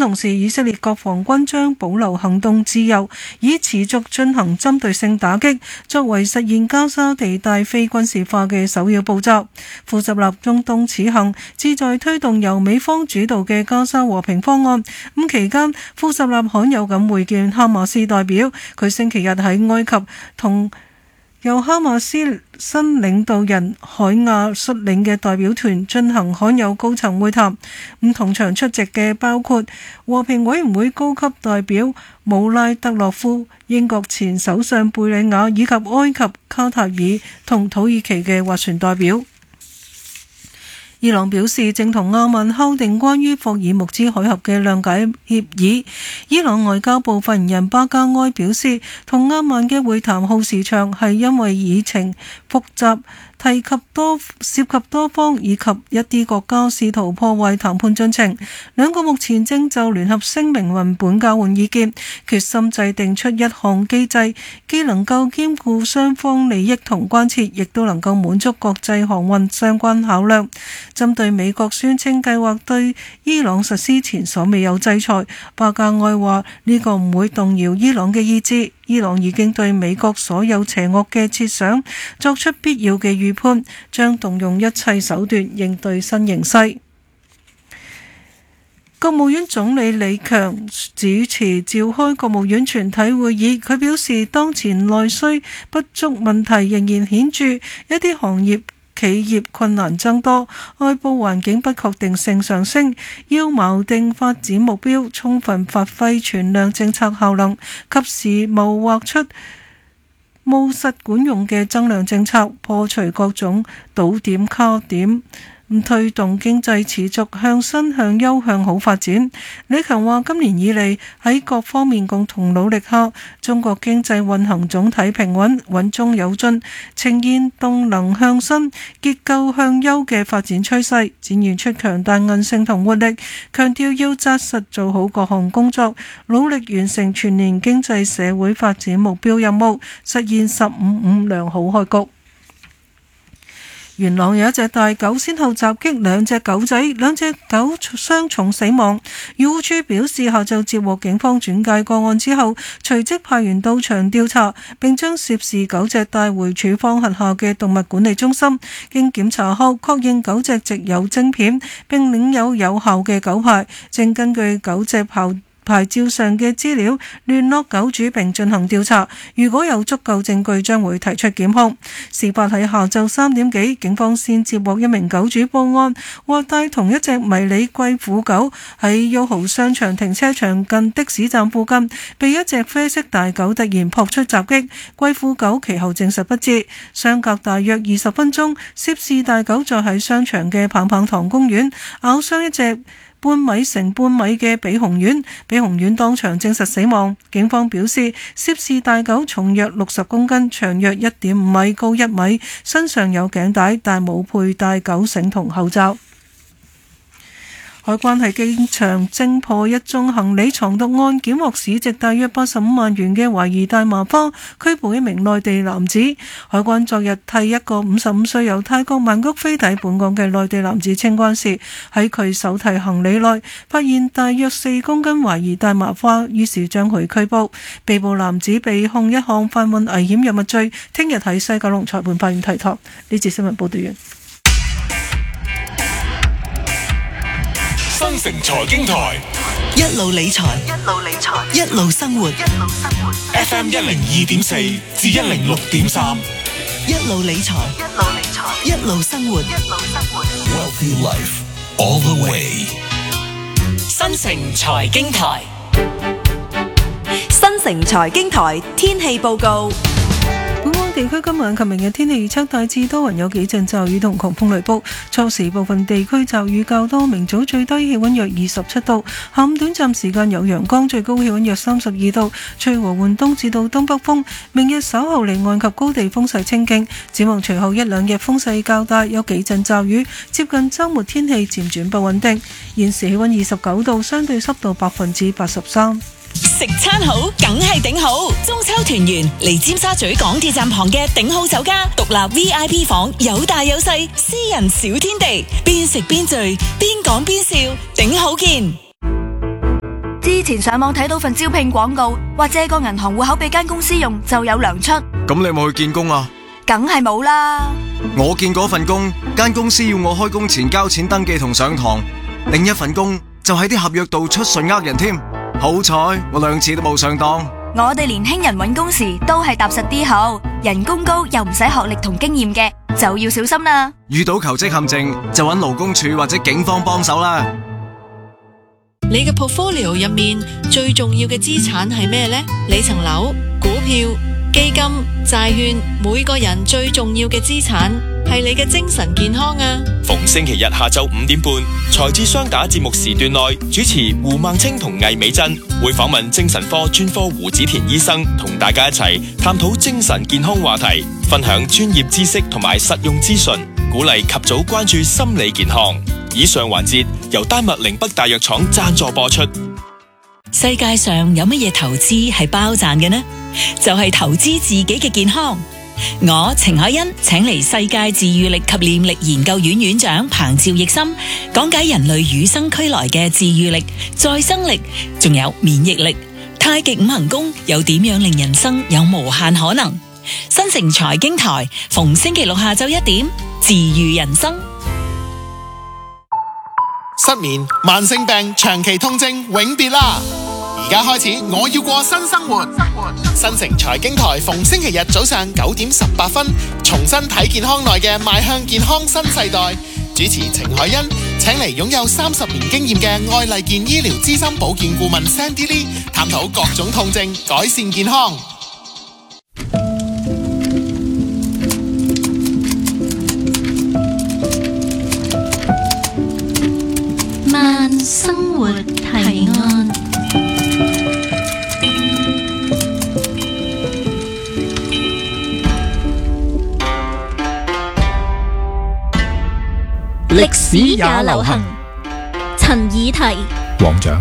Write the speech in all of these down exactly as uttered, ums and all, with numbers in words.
同時，以色列國防軍將保留行動自由，以持續進行針對性打擊，作為實現加沙地帶非軍事化嘅首要步驟。庫什納中東此行旨在推動由美方主導嘅加沙和平方案。咁期間，庫什納罕有咁會見哈馬斯代表，佢星期日喺埃及同由哈馬斯新領導人海亞率領嘅代表團進行罕有高層會談。咁同場出席嘅包括和平委員會高級代表姆拉德洛夫、英國前首相貝里亞以及埃及、卡塔爾同土耳其嘅斡旋代表。伊朗表示正同阿曼敲定關於霍爾木茲海峽嘅諒解協議。伊朗外交部發言人巴加埃表示，同阿曼嘅會談耗時長係因為議程複雜，提及多涉及多方以及一啲國家試圖破壞談判進程。兩個目前正就聯合聲明文本交換意見，決心制定出一項機制，既能夠兼顧雙方利益同關切，亦都能夠滿足國際航運相關考量。針對美國宣稱計劃對伊朗實施前所未有制裁，巴加埃話呢個唔會動搖伊朗嘅意志。伊朗已經對美國所有邪惡嘅設想作出必要嘅預判，將動用一切手段應對新形勢。國務院總理李強主持召開國務院全體會議，佢表示當前內需不足問題仍然顯著，一啲行業企業困難增多，外部環境不確定性上升，要錨定發展目標，充分發揮存量政策效能，及時謀劃出務實管用嘅增量政策，破除各種堵點卡點，推動經濟持續向新向優向好發展。李強話今年以嚟喺各方面共同努力下，中國經濟運行總體平穩，穩中有進，呈現動能向新、結構向優嘅發展趨勢，展現出強大韌性同活力。強調要紮實做好各項工作，努力完成全年經濟社會發展目標任務，實現十五五良好開局。元朗有一隻大狗先後襲擊兩隻狗仔，兩隻狗傷重死亡。漁護署表示，下晝接獲警方轉介個案之後，隨即派員到場調查，並將涉事狗隻帶回署方轄下嘅動物管理中心。經檢查後，確認狗隻植有晶片，並領有有效嘅狗牌，正根據狗隻牌牌照上嘅資料聯絡狗主並進行調查，如果有足夠證據將會提出檢控。事發喺下晝三點幾，警方先接獲一名狗主報案，話帶同一隻迷你貴婦狗喺優豪商場停車場近的士站附近，被一隻啡色大狗突然撲出襲擊，貴婦狗其後證實不治。相隔大約二十分鐘，涉事大狗再喺商場嘅棒棒糖公園咬傷一隻半米乘半米嘅比熊丸，比熊丸當場證實死亡。警方表示，涉事大狗重約六十公斤，長約一點五米，高一米，身上有頸帶，但冇佩戴狗繩同口罩。海關喺機場偵破一宗行李藏毒案，檢獲市值大約八十五萬元嘅懷疑大麻花，拘捕一名內地男子。海關昨日替一個五十五歲由泰國曼谷飛抵本港嘅內地男子清關時，喺佢手提行李內發現大約四公斤懷疑大麻花，於是將佢拘捕。被捕男子被控一項販運危險藥物罪，聽日喺西九龍裁判法院提堂。呢節新聞報道完。 新城財經台一路理財，一路理財，一路生活，一路生活。 F M 一零二點四至一零六點三， 一路理財，一路理財，一路生活，一路生活。 Wealthy life all the way。 新城財經台， 新城財經台天氣報告。 本港地區今晚及明日天氣預測大致多雲，有幾陣驟雨同狂風雷暴，初時部分地區驟雨較多，明早最低氣溫約二十七度，下午短暫時間有陽光，最高氣溫約三十二度，吹和緩東至到東北風。明日稍後離岸及高地風勢清勁，展望隨後一兩日風勢較大，有幾陣驟雨，接近週末天氣漸轉不穩定。現時氣溫二十九度，相對濕度百分之八十三。 食餐好，梗係頂好。中秋團圓嚟尖沙咀港鐵站旁嘅頂好酒家，獨立 V I P 房，有大有細，私人小天地，邊食邊聚，邊講邊笑，頂好見。 之前上網睇到份招聘廣告，話借個銀行戶口俾間公司用就有糧出。 咁你有冇去見工啊？ 梗係冇啦。 我見嗰份工，間公司要我開工前交錢登記同上堂，另一份工就喺啲合約度出信呃人添。好彩我兩次都冇上當。 我哋年輕人揾工時都係踏實啲好，人工高又唔使學歷同經驗嘅，就要小心啦。 遇到求職陷阱就揾勞工處或者警方幫手啦。 你嘅 portfolio 入面最重要嘅資產係咩呢？你層樓、股票、基金、債券，每個人最重要嘅資產係你嘅精神健康啊！ 逢星期日下晝五點半，財智雙打節目時段內，主持胡孟青同魏美珍會訪問精神科專科胡子田醫生，同大家一齊探討精神健康話題，分享專業知識同埋實用資訊，鼓勵及早關注心理健康。以上環節由丹麥寧北大藥廠贊助播出。 世界上有乜嘢投資係包賺嘅呢？就係投資自己嘅健康。我程海欣請嚟世界治愈力及念力研究院院長彭趙奕森講解人類與生俱來嘅治愈力、再生力，仲有免疫力。太極五行功又點樣令人生有無限可能？新城財經台逢星期六下晝一點，治愈人生。 失眠、慢性病、長期痛症永別啦！而家開始，我要過新生活。新城財經台逢星期日早上九點十八分，重新睇健康內嘅邁向健康新世代。主持程海欣請嚟擁有三十年經驗嘅愛麗健醫療資深保健顧問 Sandy Lee， 探討各種痛症，改善健康。 慢生活提案。 歷史也流行。 陳以提。 黃獎。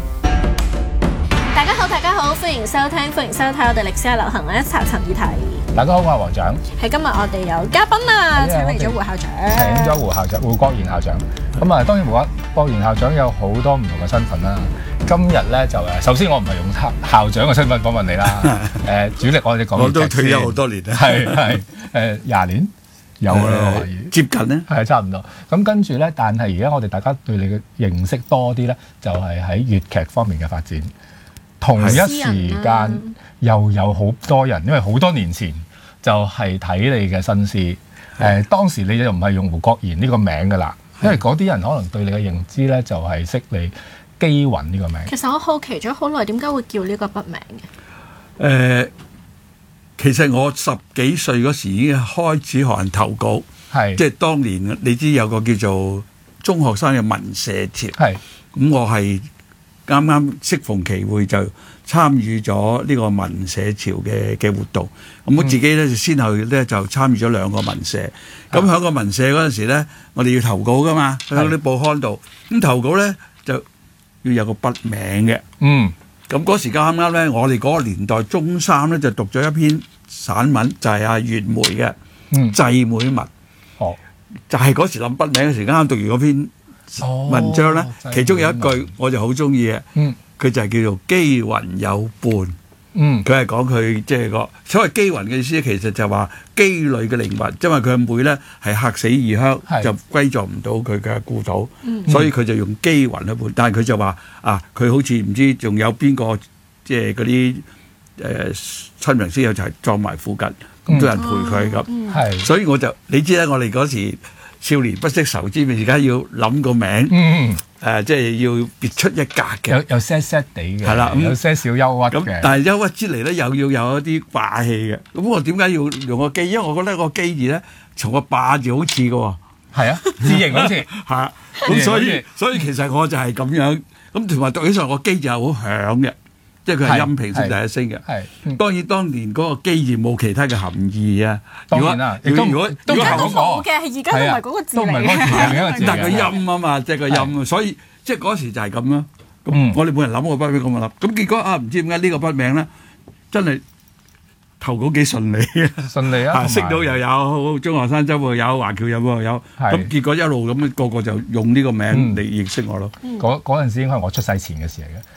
大家好，大家好，歡迎收聽，歡迎收睇我哋歷史也流行，我一查陳以提。 大家好，我係黃獎。 係今日我哋有嘉賓啊，請嚟咗胡校長。 請咗胡校長，胡國賢校長。咁啊，當然胡國賢校長有好多唔同嘅身份啦。今日咧就誒，首先我唔係用校校長嘅身份訪問你啦。誒，主力我哋講。 我都退休好多年啦。 係係誒廿年。有啦， 接近咧， 係差唔多。咁跟住咧，但係而家我哋大家對你嘅認識多啲咧，就係喺粵劇方面嘅發展。同一時間又有好多人，因為好多年前就係睇你嘅新詩。誒，當時你又唔係用胡國賢呢個名㗎啦，因為嗰啲人可能對你嘅認知咧就係識你基雲呢個名。 其實我好奇咗好耐，點解會叫呢個筆名嘅？ 誒、呃。其實我十幾歲嗰時已經開始學人投稿，係即係當年你知有個叫做中學生嘅文社潮，係咁我係啱啱適逢其會就參與咗呢個文社潮嘅嘅活動，咁我自己咧就先後咧就參與咗兩個文社，咁喺個文社嗰陣時咧，我哋要投稿噶嘛，喺啲報刊度，咁投稿咧就要有個筆名嘅，嗯。咁嗰時啱啱咧，我哋嗰個年代中三咧就讀咗一篇散文，就係阿袁枚嘅《祭妹文》。哦，就係嗰時諗筆名嘅時，啱啱讀完嗰篇文章咧，其中有一句我就好中意嘅，佢就係叫做機雲有伴。嗯，佢係講佢即係個所謂機雲嘅意思，其實就係話機女嘅靈魂，因為佢阿妹咧係客死異鄉，就歸葬唔到佢嘅故土，所以佢就用機雲去伴。但係佢就話啊，佢好似唔知仲有邊個即係嗰啲誒親朋戚友就係葬埋附近，咁多人陪佢咁。係，所以我就你知咧，我哋嗰時少年不識愁滋味，而家要諗個名。嗯。誒，即係要別出一格嘅，有有些些地嘅，係啦，有些少憂鬱嘅。咁但係憂鬱之嚟咧，又要有一啲霸氣嘅。咁我點解要用個機？因為我覺得個機字咧，從個霸字好似嘅喎。係啊，字形好似係啊。咁所以所以其實我就係咁樣。咁同埋讀起上個機字係好響嘅，即係佢係音平聲第一聲嘅。係當然當年嗰個機字冇其他嘅含義啊。當然啦，如果如果而家都冇嘅，而家都唔係嗰個字嚟嘅。 但係個音啊嘛，即係個音，所以即係嗰時就係咁啦。咁我哋每人諗個筆名咁啊諗。咁結果啊，唔知點解呢個筆名咧，真係投稿幾順利啊！順利啊！識到又有中學生周又有華僑有又有，咁結果一路咁個個就用呢個名嚟認識我咯。嗰嗰陣時應該係我出世前嘅事嚟嘅。